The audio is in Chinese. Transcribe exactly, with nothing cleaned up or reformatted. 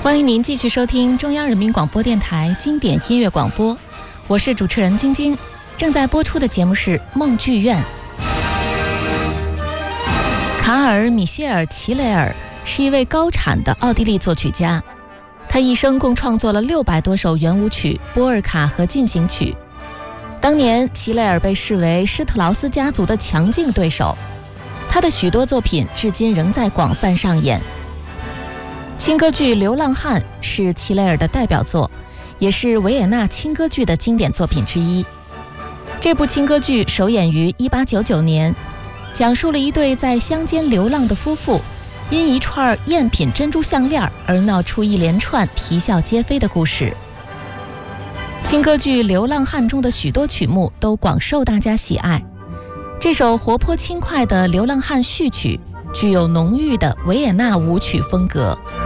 欢迎您继续收听中央人民广播电台经典音乐广播，我是主持人晶晶。正在播出的节目是《梦剧院》。卡尔·米歇尔·齐雷尔是一位高产的奥地利作曲家，他一生共创作了六百多首圆舞曲、波尔卡和进行曲。当年齐雷尔被视为施特劳斯家族的强劲对手，他的许多作品至今仍在广泛上演。轻歌剧《流浪汉》是齐雷尔的代表作，也是维也纳轻歌剧的经典作品之一。这部轻歌剧首演于一八九九年，讲述了一对在乡间流浪的夫妇因一串赝品珍珠项链而闹出一连串啼笑皆非的故事。轻歌剧《流浪汉》中的许多曲目都广受大家喜爱。这首活泼轻快的《流浪汉》序曲具有浓郁的维也纳舞曲风格。